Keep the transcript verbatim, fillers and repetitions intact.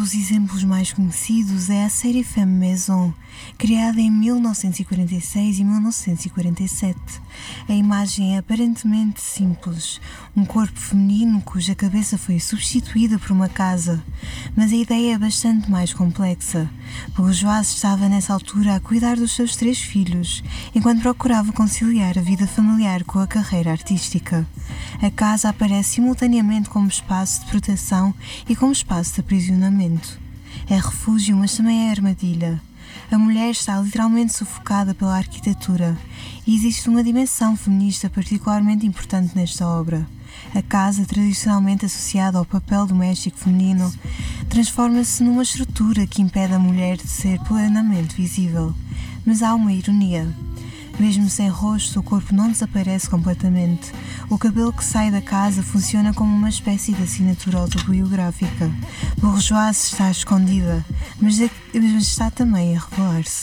dos exemplos mais conhecidos é a série Femme Maison, criada em mil novecentos e quarenta e seis e mil novecentos e quarenta e sete. A imagem é aparentemente simples, um corpo feminino cuja cabeça foi substituída por uma casa, mas a ideia é bastante mais complexa. Bourgeois estava nessa altura a cuidar dos seus três filhos, enquanto procurava conciliar a vida familiar com a carreira artística. A casa aparece simultaneamente como espaço de proteção e como espaço de aprisionamento. É refúgio, mas também é armadilha. A mulher está literalmente sufocada pela arquitetura e existe uma dimensão feminista particularmente importante nesta obra. A casa, tradicionalmente associada ao papel doméstico feminino, transforma-se numa estrutura que impede a mulher de ser plenamente visível. Mas há uma ironia. Mesmo sem rosto, o corpo não desaparece completamente. O cabelo que sai da casa funciona como uma espécie de assinatura autobiográfica. Bourgeois está escondida, mas está também a revelar-se.